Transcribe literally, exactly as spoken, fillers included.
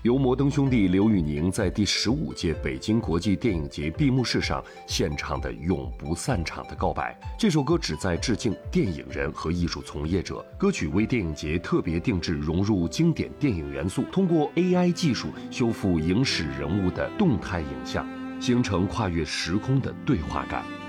由摩登兄弟刘宇宁在第十五届北京国际电影节闭幕式上献唱的永不散场的告白。这首歌旨在致敬电影人和艺术从业者，歌曲为电影节特别定制，融入经典电影元素，通过 A I 技术修复影史人物的动态影像，形成跨越时空的对话感。